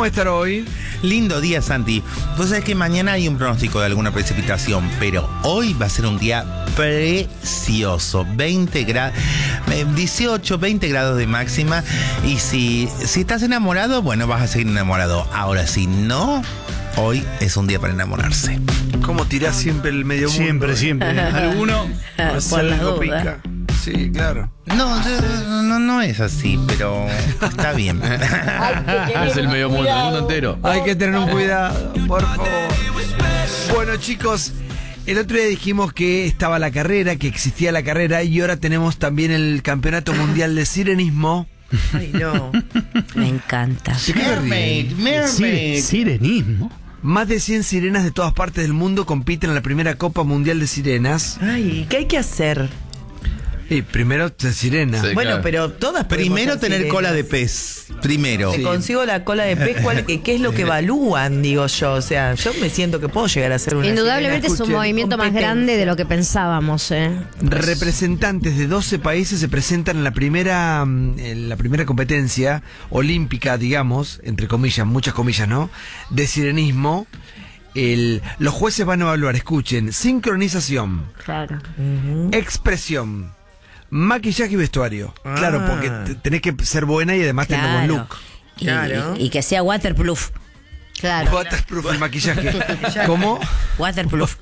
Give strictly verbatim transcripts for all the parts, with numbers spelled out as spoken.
¿Cómo va a estar hoy? Lindo día, Santi. Vos sabés que mañana hay un pronóstico de alguna precipitación, pero hoy va a ser un día precioso. veinte grados, dieciocho, veinte grados de máxima. Y si, si estás enamorado, bueno, vas a seguir enamorado. Ahora, si no, hoy es un día para enamorarse. ¿Cómo tirás siempre el medio mundo? Siempre, siempre. ¿Alguno? Por las Algo dudas. pica. Sí, claro. No, yo- no, no es así, pero está bien. Es el medio mundo, el mundo entero. Hay que tener un cuidado, por favor. Bueno, chicos, el otro día dijimos que estaba la carrera, que existía la carrera, y ahora tenemos también el Campeonato Mundial de Sirenismo. Ay, no. Me encanta. ¿De qué te Mermaid, ríes? mermaid. Sirenismo. Más de cien sirenas de todas partes del mundo compiten en la primera Copa Mundial de Sirenas. Ay, ¿qué hay que hacer? Y primero te sirena. Sí. Bueno, claro. pero todas podemos Primero ser tener sirenas. cola de pez. Primero. Me consigo la cola de pez, ¿cuál- qué, qué es lo que evalúan, digo yo? O sea, yo me siento que puedo llegar a ser una Indudablemente sirena. es un escuchen, movimiento más competencia. grande de lo que pensábamos, ¿eh? Representantes de doce países se presentan en la primera mm, en la primera competencia olímpica, digamos, entre comillas, muchas comillas, ¿no? De sirenismo. El, los jueces van a evaluar, escuchen, sincronización, Claro. expresión, maquillaje y vestuario. Ah. Claro, porque t- tenés que ser buena y además tener buen look. Y, Claro. y- y que sea waterproof. Claro. Waterproof el maquillaje. ¿Cómo? Waterproof.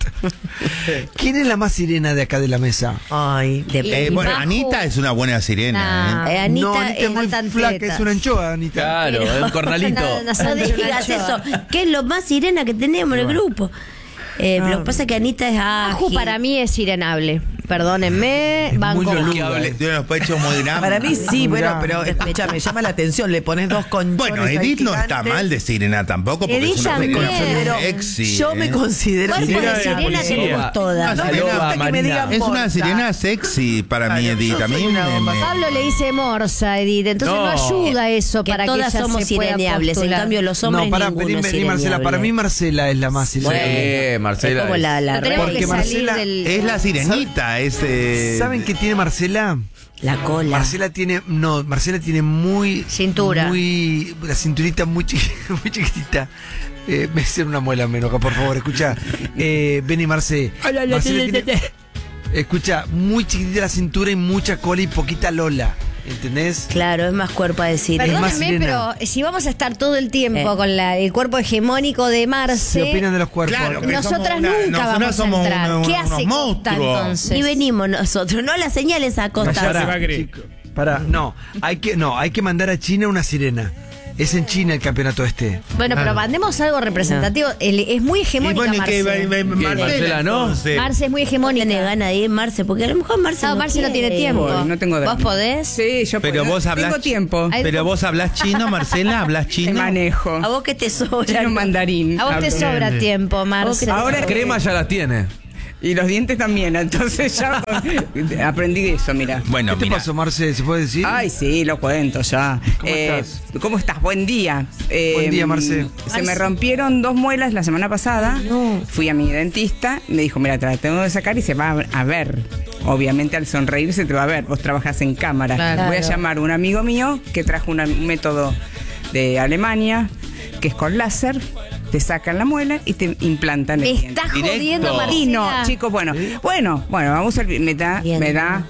¿Quién es la más sirena de acá de la mesa? Ay, De- Eh, y bueno, bajo- Anita es una buena sirena. Nah, ¿eh? eh, Anita, no, Anita es muy faltan flaca, tetas. es una anchoa, Anita. Claro, es un cornalito. No, no, No son de digas una eso, anchoa. que es lo más sirena que tenemos en el grupo. Eh, Lo que pasa es que Anita es Bajo ágil. para mí es sirenable. Perdónenme, banco. muy bajo. yoluda. Tiene los pechos muy grandes. para mí sí, bueno, Mira. pero escúchame, llama la atención, le pones dos conchones Bueno, ahí Edith no está gigantes. mal de sirena tampoco, porque Edith es una también, sirena pero sexy. yo me ¿eh? considero Cuerpo Sirena de de sirena policía. tenemos todas. No me Saloba, gusta que me Marina. digan Es una morsa. sirena sexy para mí, Claro, Edith. yo A mí soy una me- bomba. me- Pablo le dice morsa, Edith, entonces no, No. ayuda eso Que para que todas ella somos se pueda sireneables. En postular. cambio, los hombres No, para, ninguno vení, es vení, Marcela. sireneable. Para mí Marcela es la más sirena. Eh, Marcela. Es como la, la No tenemos Porque que salir Marcela del... Es la sirenita, es... eh, ¿Saben qué tiene Marcela? la cola. Marcela tiene, no, Marcela tiene muy... Cintura. Muy, la cinturita muy, chiqui- muy chiquitita. Eh, me hicieron una muela menos, por favor, escucha. Eh, vení, Marce. Marcela tiene- escucha, muy chiquitita la cintura y mucha cola y poquita lola. ¿Entendés? Claro, es más cuerpo de sirena. más Perdónenme, sirena. pero si vamos a estar todo el tiempo Eh. con la- el cuerpo hegemónico de Se Marce, opinan de los cuerpos. Claro, que nosotras somos una- nunca nosotras vamos somos a entrar. unos- ¿Qué unos hace Costa monstruos. entonces? Y venimos nosotros, no las señales a Costa. Pará, chico, pará, no, hay que, no, hay que mandar a China una sirena. Es en China el campeonato este. Bueno, pero mandemos algo representativo. El- es muy Y hegemónica bueno, y que Marce. va- va- Marcela, Marcela, ¿no? entonces. Marce es muy hegemónica. Tiene ganas de ir Marce, porque a lo mejor Marce No, no, Marce no tiene quiere. tiempo. Voy, no tengo drama. ¿Vos podés? Sí, yo Pero puedo. vos hablás... Tengo tiempo. Ay, Pero vos hablás chino, Marcela, ¿hablás Te chino? manejo. A vos que te sobra. Chino mandarín. A vos te Hablo. sobra tiempo, Marce. Ahora Crema ya la tiene. Y los dientes también, entonces ya aprendí de eso, mira. Bueno, ¿Qué te mira. pasó, Marce? ¿Se puede decir? Ay, sí, lo cuento ya. ¿Cómo estás? ¿Cómo estás? Buen día. Eh, Buen día, Marce. Se me rompieron dos muelas la semana pasada. Fui a mi dentista, me dijo, mira, te la tengo que sacar y se va a ver. Obviamente al sonreír se te va a ver. Vos trabajás en cámara. Claro. Voy a llamar a un amigo mío que trajo una- un método de Alemania, que es con láser. Te sacan la muela y te implantan el Me diente. está Directo. jodiendo, Marcela. Y no, chicos, bueno, bueno, bueno, vamos al vi- me da, Bien. me da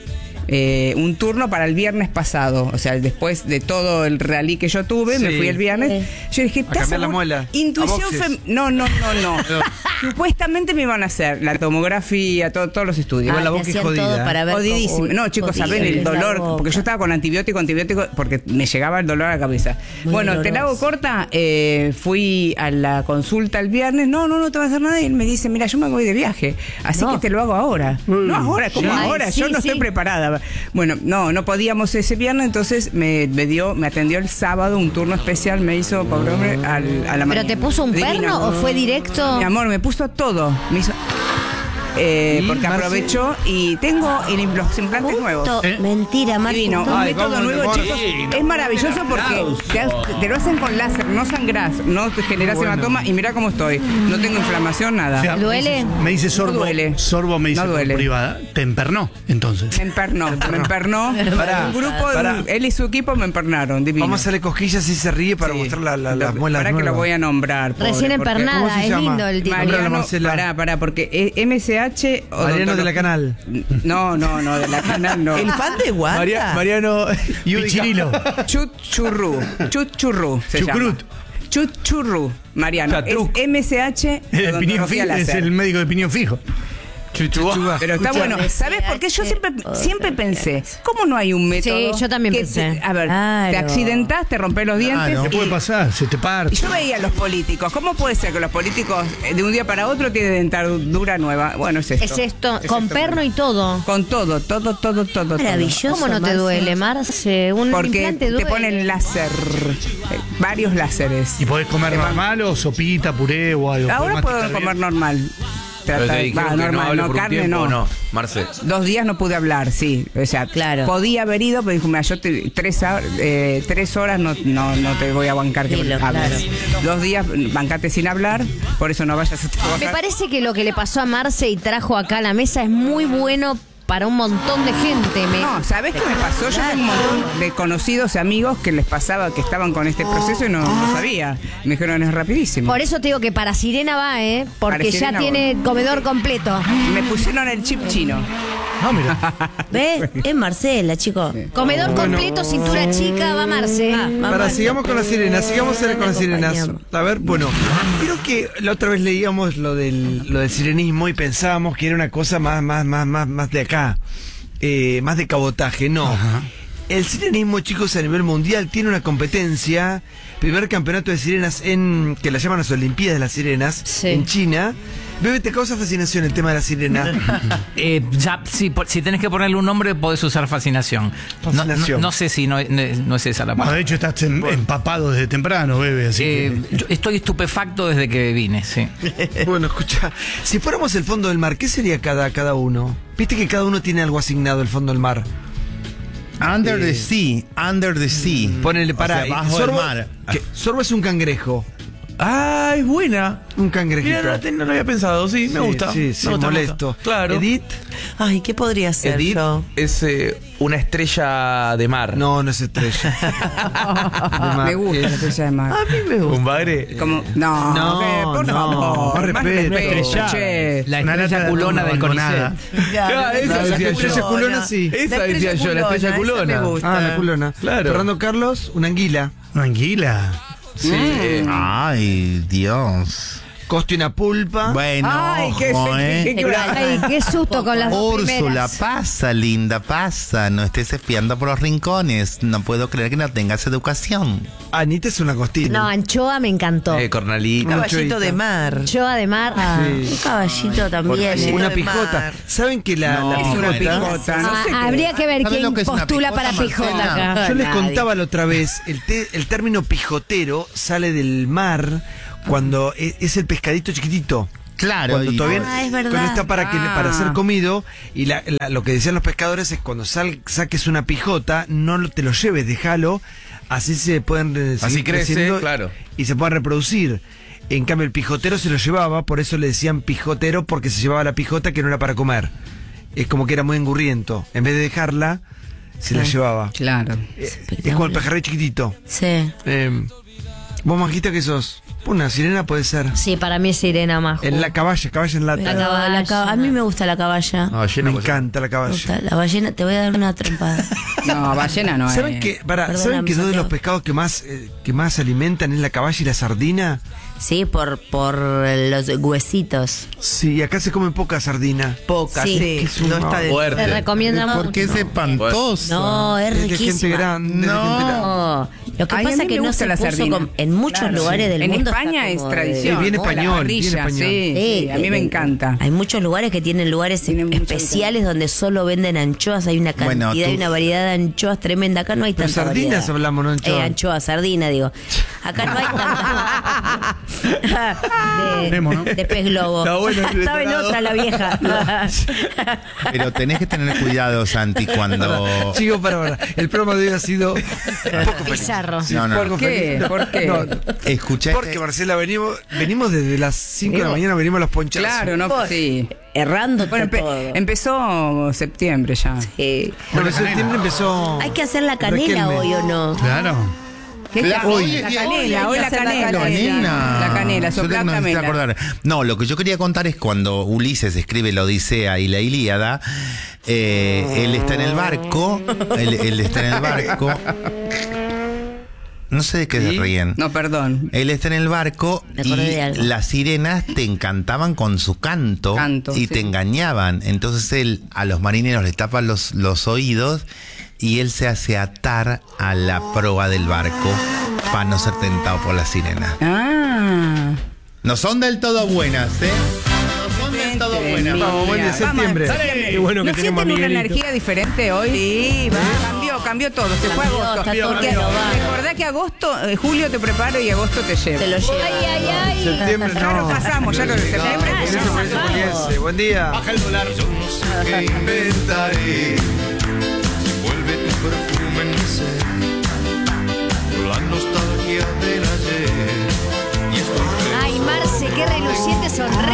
eh, un turno para el viernes pasado, o sea, después de todo el rally que yo tuve, Sí. me fui el viernes. Yo dije, A ¿estás cambiar la seguro? muela. Intuición A boxes. fem- no, no, no, no. Supuestamente me iban a hacer la tomografía, todo- todos los estudios. Igual la Te boca es hacían jodida. todo para ver Jodidísimo. cómo- No, chicos, jodido saben que el es la dolor, boca. porque yo estaba con antibiótico, antibiótico, porque me llegaba el dolor a la cabeza. Muy bueno, te la hago doloroso. corta, eh, fui a la consulta el viernes, no, no, no te va a hacer nada, y él me dice, mira, yo me voy de viaje, así No. que te lo hago ahora. No, ahora, ¿cómo Ay, ahora? sí, yo no sí. estoy preparada. Bueno, no, no podíamos ese viernes, entonces me, me dio, me atendió el sábado un turno especial, me hizo, pobre hombre, al, a la ¿Pero mañana. te puso un Divina. perno o fue directo? Mi amor, me puso todo. Me hizo. Eh, ¿Y, porque Marce? aprovechó y tengo el- los implantes nuevos. Justo, ¿Eh? mentira, Marce. Divino, un Ay, método vamos, nuevo, vamos, chicos. sí, Es maravilloso porque te, ha- te lo hacen con láser, no sangrás, no te generas Bueno. hematoma y mira cómo estoy. No tengo inflamación, nada. O sea, ¿Duele? Me dice Sorbo, No duele. Sorbo me dice No por duele. privada, te empernó, entonces. Me empernó, me empernó. Pará, un grupo, de- pará. él y su equipo me empernaron, divino. Vamos a hacerle cosquillas y se ríe para Sí. mostrar la, la, las Lo- muelas Pará que lo nuevas. voy a nombrar. pobre, Recién porque- ¿Cómo empernada, se es llama? lindo el tipo. Mariano, Mariano, Marcela. pará, pará, porque es M S H o Mariano de la Canal. No, no, no, de la Canal no. ¿El fan de Wanda? María- Mariano. Pichirilo. Chuchurru. Chuchurru se Chucrut. llama. Chuchurru, Mariano. Chatruc. Es M S H El de piñón odontología fijo, es láser. el médico de piñón fijo. Chuchuá. Pero está Escuchá. bueno. ¿Sabes por qué? Yo siempre, siempre pensé, ¿cómo no hay un método? Sí, yo también que pensé. te- a ver, Claro. te accidentás, te rompes los dientes. Claro. ¿Qué y- puede pasar? Se te Y parte. yo veía a los políticos. ¿Cómo puede ser que los políticos eh, de un día para otro tienen dentadura nueva? Bueno, es esto. Es esto, Es con esto, perno bueno. y todo. Con todo, todo, todo, todo. todo. Maravilloso. ¿Cómo no te Marce. duele, Marce? Un Porque implante te duele. ponen láser, eh, varios láseres. ¿Y podés comer Te van- normal o sopita, puré o algo? Ahora ¿Podés puedo masticar comer bien? normal. Pero Trata te de- dijeron va, que no normal, hable no, por un carne tiempo no. o no, Marce. Dos días no pude hablar, sí. O sea, Claro. podía haber ido, pero dijo, mira, yo te- tres, hor- eh, tres horas no, no, no te voy a bancar que Dilo, hables. claro. Dos días bancate sin hablar, por eso no vayas a trabajar. Me parece que lo que le pasó a Marce y trajo acá a la mesa es muy bueno para un montón de gente. Me- No, ¿sabés qué me pasó? Yo tengo un montón de conocidos y amigos que les pasaba que estaban con este proceso y no lo sabía. Me dijeron, es rapidísimo. Por eso te digo que para Sirena va, ¿eh? Porque Para ya Sirena tiene comedor completo. Me pusieron el chip chino. Ah, mira. ¿Ves? Es Marcela, chico. Comedor completo, cintura chica, va Marce. Ah, va Para, Marce. sigamos con las sirenas, sigamos ahora con las sirenas. Acompañamos. A ver, bueno, creo que la otra vez leíamos lo del, lo del sirenismo y pensábamos que era una cosa más, más, más, más, más de acá, eh, más de cabotaje, no. El sirenismo, chicos, a nivel mundial tiene una competencia, primer campeonato de sirenas en, que la llaman las Olimpiadas de las Sirenas, Sí. en China. Bebe, ¿te causa fascinación el tema de la sirena? Eh, ya, si, por- si tenés que ponerle un nombre, podés usar fascinación. No- Fascinación. No, no sé si no, no- no es esa la Bueno, de palabra. hecho estás em- empapado desde temprano, bebé, así Eh, que... yo estoy estupefacto desde que vine, sí. Bueno, escucha, si fuéramos el fondo del mar, ¿qué sería cada, cada uno? Viste que cada uno tiene algo asignado, el fondo del mar. Under the sea, under the sea. Ponele para. O sea, bajo el mar. Sorbo es un cangrejo. Ah, es buena. Un cangrejito. Mira, no, te- no lo había pensado, sí, me Sí, gusta. Sí, sí, Me gusta, me molesto. gusta. Claro. Edith, Ay, ¿qué podría ser Edith yo? es eh, una estrella de mar. no, no es estrella. De mar, Me gusta la es- estrella de mar. A mí me gusta. Un bagre. Como, no, No, eh, por no, favor. más más respeto. Estrellada. che. La Una estrella lata de culona atún del abandonada. CONICET. Claro, esa La decía estrella yo. culona, sí. Esa La decía yo, la estrella esa culona. me gusta. Ah, la culona. Claro. Fernando Carlos, una anguila. Tranquila. Sí. eh, Ay, Dios. Coste una pulpa. Bueno, Ay, qué, ojo, qué- ¿eh? qué- qué- Ay, qué susto con las dos Úrsula, primeras. pasa, linda, pasa. No estés espiando por los rincones. No puedo creer que no tengas educación. Anita es una costina. No, anchoa me encantó. eh, cornalito. Una Caballito choita. de mar. Anchoa de mar. ah. Sí. Un caballito también. Porque- ¿eh? Una de pijota. mar. ¿Saben que la, No, la Es una pijota? pijota. No Ah, sé qué- habría que ver ¿Sabes quién lo que es una postula pijota, para pijota Marcela? acá. Yo les Nadie. contaba la otra vez, el, te- el término pijotero sale del mar cuando e- es el pescadito chiquitito. Claro. Cuando y- todavía Ah, es verdad. cuando está para, que, Ah. para ser comido y la- la- lo que decían los pescadores es cuando sal- saques una pijota, no lo- te lo lleves, déjalo, así se pueden eh, Así seguir crece, creciendo claro. y se pueden reproducir. En cambio el pijotero se lo llevaba, por eso le decían pijotero porque se llevaba la pijota que no era para comer. Es como que era muy engurriento. En vez de dejarla, se la llevaba. Claro. Eh, es como el pejerrey chiquitito. Sí. Eh, vos, Majita, ¿qué sos? Una sirena puede ser. Sí, para mí es Sirena Majo. En la caballa, caballa en lata. La Pero caballa. la caba- a mí me gusta la caballa. No, Me llena, pues, encanta la Me caballa. gusta la ballena. Te voy a dar una trompada. No, ballena no es. ¿Saben que, para, Perdóname, ¿saben que dos de Santiago. los pescados que más, eh, que más se alimentan es la caballa y la sardina? Sí, por, por los huesitos. Sí, acá se come poca sardina. Poca, Sí. sí. Que es un No está de... fuerte. Te recomienda mucho. ¿Por qué es espantoso? No, es Es de gente riquísima. grande. de No. gente grande. No, lo que Ay, a pasa mí es que me no gusta se la puso sardina. con- en muchos Claro, lugares sí. del En mundo. está España es como de tradición. Eh, viene Como la español, parrilla, viene español. Sí, sí, a mí me eh, encanta. Hay muchos lugares que tienen lugares Tienen mucha especiales donde solo venden anchoas. Hay una Bueno, cantidad tú- y una variedad de de anchoas tremenda. Acá no hay Pero tanta sardinas variedad. hablamos, no anchoas. Eh, anchoas, sardina, digo. Acá no hay tanta. de, Nemo, ¿no? de pez globo. Está bueno el Estaba en detonado. otra la vieja. Pero tenés que tener cuidado, Santi, cuando... Chicos, para, para. El programa de hoy ha sido poco feliz. Bizarro. No, no. Poco ¿Por qué? feliz. ¿Por qué? No, Escuché porque, Marcela, venimos, venimos desde las cinco de la mañana, venimos a los ponchazos. Claro, no, Por- sí. Errando Bueno, empe- todo. empezó septiembre ya. Eh, No, en septiembre empezó. hay que hacer la canela Requelme. hoy o no. Claro. ¿Qué Claro, hoy? hoy La es- canela, hoy la hacer la canela. canela. La canela, Yo soplar no me hiciste canela. acordar. No, lo que yo quería contar es cuando Ulises escribe la Odisea y la Ilíada, eh, él está en el barco, él, él está en el barco. No sé de qué se ¿Y? ríen. No, perdón. Él está en el barco Me y acordé de algo. las sirenas te encantaban con su canto, Canto, y sí. te engañaban. Entonces él a los marineros les tapa los, los oídos y él se hace atar a la proa del barco para no ser tentado por las sirenas. Ah. No son del todo buenas, ¿eh? No son del todo buenas. Vamos, buen día, Vamos, septiembre. septiembre. Qué bueno que ¿No tenemos a sienten una Miguelito. energía diferente hoy? Sí, va. Cambió, cambió todo. Se fue Cambió, agosto. está todo Porque renovado. recordá que agosto, eh, julio te preparo y agosto te llevo. Se lo lleva. Ay, ay, ay. Septiembre, Ya lo no. pasamos, ya lo de septiembre. Ah, ya Eso fue eso, Juliense. Buen día. Yo no sé qué inventaré. Si vuelve tu perfume en mi ser, la nostalgia del ayer. Y estoy Ay, Marce, qué reluciente sonrisa.